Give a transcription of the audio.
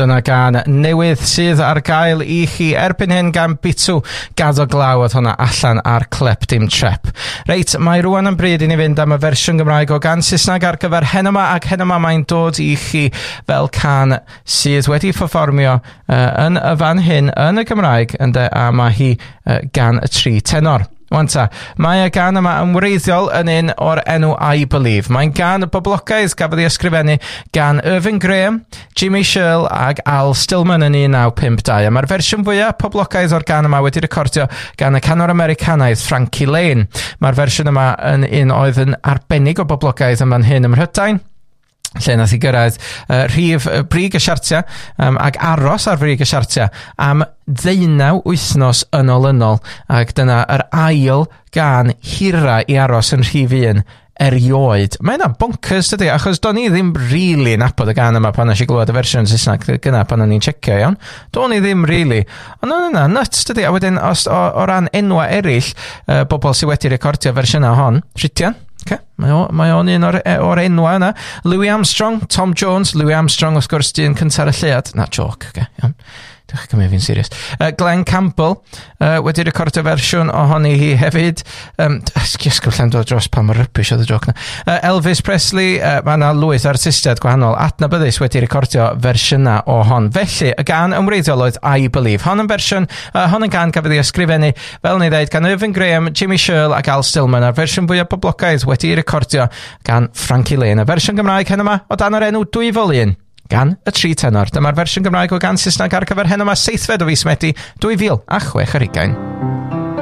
dyna gan newydd sydd ar gael i chi erbyn hyn gan Bitw Gaddo Glaw oedd hwnna allan ar Clep Dim Trep. Reit, mae rwan yn bryd i ni fynd am y fersiwn Gymraeg o gan Saesneg ar gyfer heno 'ma, ac heno 'ma mae'n dod i chi fel can sydd wedi perfformio yn y fan hyn yn y Gymraeg, a mae hi gan y tri tenor. Wan ta, mae y gan yma yn wreiddiol yn un o'r enw I Believe. Mae'n gan y boblogaidd gafodd ei ysgrifennu gan Irving Graham, Jimmy Shirl ag Al Stillman yn 1952. Mae'r fersiwn fwyaf poblogaidd o'r gan yma wedi recordio gan y canwr Americanaidd Frankie Lane. Mae'r fersiwn yma yn un oedd yn arbennig o boblogaidd yn fan hyn ym Mhrydain, lle nath i gyrraedd rhif brig y siartia ag aros ar brig y siartia am 19 wythnos yn olynol, ac dyna yr ail gan hira i aros yn rhif 1 erioed. Mae yna bonkers dydi, achos do'n i ddim really nabod y gan yma pan nes i glywed y fersiwn Saesneg gyna pan o'n i'n checio iawn. Do'n i ddim really. Ond o'n yna nuts dydi, a wedyn o ran enwa eraill, bobl sydd wedi recordio fersiynau hon, Rhydian. Okay. Mae o'n un o'r enwa yna. Louis Armstrong, Tom Jones. Louis Armstrong, wrth gwrs, dyn cynta'r y llead. Na, joke, okay, iawn. Dwi'n cymryd fi'n serious. Glenn Campbell wedi recordio fersiwn ohoni hi hefyd. Ysgrifennu dod dros pa mor rybys oedd y joc na. Elvis Presley, mae yna lwyth artistiaid gwahanol adnabyddus wedi recordio fersiynau o hon. Felly, y gan ymwreiddiol oedd I Believe. Hon yn fersiwn, hon yn gan gafodd ei ysgrifennu, fel ni ddeud, gan Irving Graham, Jimmy Shirl ac Al Stillman, a'r fersiwn fwyaf poblogaidd wedi recordio gan Frankie Lane. Y fersiwn Gymraeg hyn yma o dan yr enw Dwy Folun gan y tri tenor. Dyma'r fersiwn Gymraeg o gan Saesneg ar gyfer hyn yma 7 o fis Medi 2026.